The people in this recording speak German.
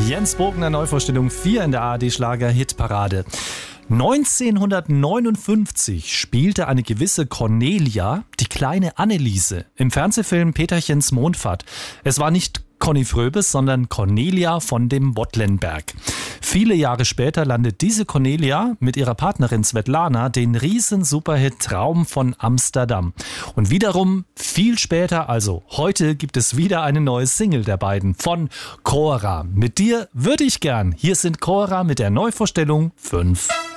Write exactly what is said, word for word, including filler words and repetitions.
Jens Bogner, Neuvorstellung vier in der A R D-Schlager-Hitparade. neunzehnhundertneunundfünfzig spielte eine gewisse Cornelia die kleine Anneliese im Fernsehfilm Peterchens Mondfahrt. Es war nicht Conny Fröbis, sondern Cornelia von dem Wottlenberg. Viele Jahre später landet diese Cornelia mit ihrer Partnerin Svetlana den riesen Superhit Traum von Amsterdam. Und wiederum viel später, also heute, gibt es wieder eine neue Single der beiden von Cora. Mit dir würde ich gern. Hier sind Cora mit der Neuvorstellung fünf.